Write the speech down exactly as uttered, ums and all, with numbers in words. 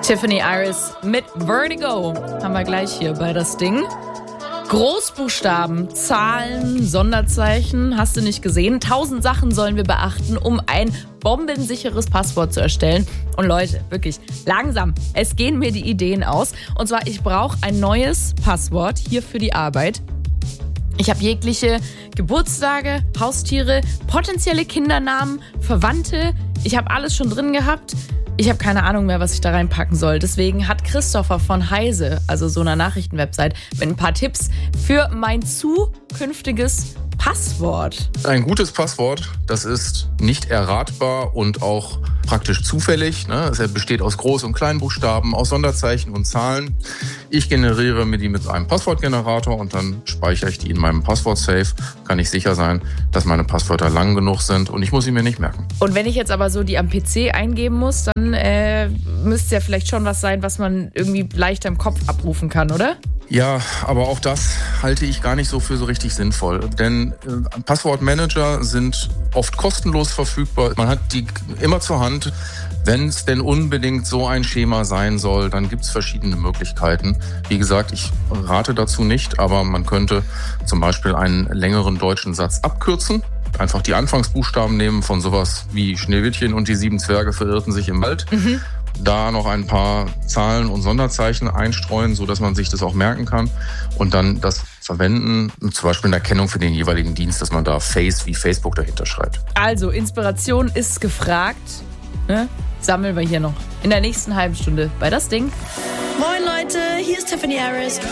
Tiffany Iris mit Vertigo haben wir gleich hier bei das Ding. Großbuchstaben, Zahlen, Sonderzeichen, hast du nicht gesehen? Tausend Sachen sollen wir beachten, um ein bombensicheres Passwort zu erstellen. Und Leute, wirklich langsam, es gehen mir die Ideen aus. Und zwar, ich brauche ein neues Passwort hier für die Arbeit. Ich habe jegliche Geburtstage, Haustiere, potenzielle Kindernamen, Verwandte. Ich habe alles schon drin gehabt. Ich habe keine Ahnung mehr, was ich da reinpacken soll. Deswegen hat Christopher von Heise, also so einer Nachrichtenwebsite, mit ein paar Tipps für mein zukünftiges Passwort. Ein gutes Passwort, das ist nicht erratbar und auch praktisch zufällig. Ne? Es besteht aus Groß- und Kleinbuchstaben, aus Sonderzeichen und Zahlen. Ich generiere mir die mit einem Passwortgenerator und dann speichere ich die in meinem Passwort-Safe. Kann ich sicher sein, dass meine Passwörter lang genug sind und ich muss sie mir nicht merken. Und wenn ich jetzt aber so die am P C eingeben muss, dann äh, müsste ja vielleicht schon was sein, was man irgendwie leichter im Kopf abrufen kann, oder? Ja, aber auch das halte ich gar nicht so für so richtig sinnvoll. Denn äh, Passwortmanager sind oft kostenlos verfügbar. Man hat die immer zur Hand. Wenn es denn unbedingt so ein Schema sein soll, dann gibt es verschiedene Möglichkeiten. Wie gesagt, ich rate dazu nicht, aber man könnte zum Beispiel einen längeren deutschen Satz abkürzen. Einfach die Anfangsbuchstaben nehmen von sowas wie Schneewittchen und die sieben Zwerge verirrten sich im Wald. Mhm. Da noch ein paar Zahlen und Sonderzeichen einstreuen, sodass man sich das auch merken kann. Und dann das verwenden, zum Beispiel in Erkennung für den jeweiligen Dienst, dass man da Face wie Facebook dahinter schreibt. Also, Inspiration ist gefragt. Ne? Sammeln wir hier noch in der nächsten halben Stunde bei das Ding. Moin Leute, hier ist Tiffany Iris